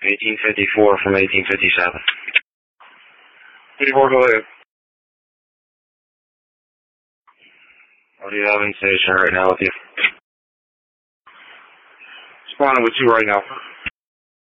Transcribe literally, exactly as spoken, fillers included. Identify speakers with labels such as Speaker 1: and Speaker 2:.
Speaker 1: eighteen fifty-four from eighteen fifty-seven.
Speaker 2: fifty-four, go ahead.
Speaker 1: What do you have in station right now with you?
Speaker 2: Responding with you right now.